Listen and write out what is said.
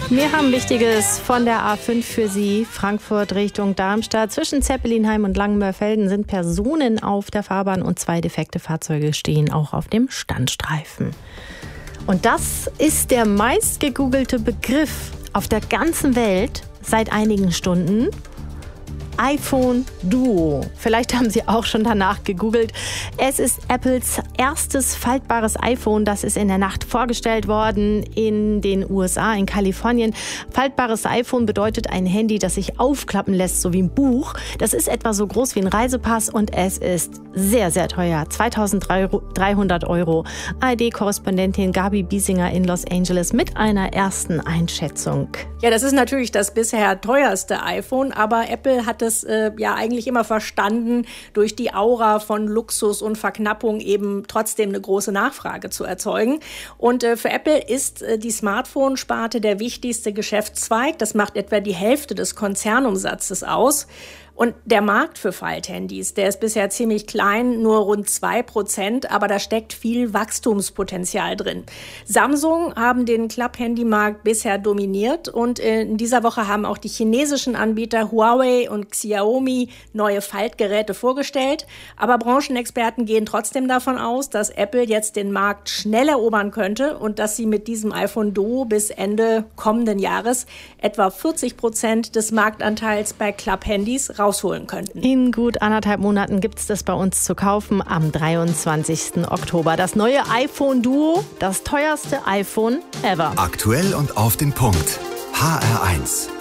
Wir haben Wichtiges von der A5 für Sie. Frankfurt Richtung Darmstadt. Zwischen Zeppelinheim und Langenmörfelden sind Personen auf der Fahrbahn und 2 defekte Fahrzeuge stehen auch auf dem Standstreifen. Und das ist der meist gegoogelte Begriff auf der ganzen Welt seit einigen Stunden. iPhone Duo. Vielleicht haben Sie auch schon danach gegoogelt. Es ist Apples erstes faltbares iPhone. Das ist in der Nacht vorgestellt worden in den USA, in Kalifornien. Faltbares iPhone bedeutet ein Handy, das sich aufklappen lässt, so wie ein Buch. Das ist etwa so groß wie ein Reisepass und es ist sehr, sehr teuer. 2.300 €. ARD-Korrespondentin Gabi Biesinger in Los Angeles mit einer ersten Einschätzung. Ja, das ist natürlich das bisher teuerste iPhone, aber Apple hat es eigentlich immer verstanden, durch die Aura von Luxus und Verknappung eben trotzdem eine große Nachfrage zu erzeugen. Und für Apple ist die Smartphone-Sparte der wichtigste Geschäftszweig. Das macht etwa die Hälfte des Konzernumsatzes aus. Und der Markt für Falthandys, der ist bisher ziemlich klein, nur rund 2%, aber da steckt viel Wachstumspotenzial drin. Samsung haben den Klapphandymarkt bisher dominiert und in dieser Woche haben auch die chinesischen Anbieter Huawei und Xiaomi neue Faltgeräte vorgestellt. Aber Branchenexperten gehen trotzdem davon aus, dass Apple jetzt den Markt schnell erobern könnte und dass sie mit diesem iPhone Duo bis Ende kommenden Jahres etwa 40% des Marktanteils bei Klapphandys rausholen könnten. In gut 1,5 Monaten gibt es das bei uns zu kaufen am 23. Oktober. Das neue iPhone Duo, das teuerste iPhone ever. Aktuell und auf den Punkt. HR1.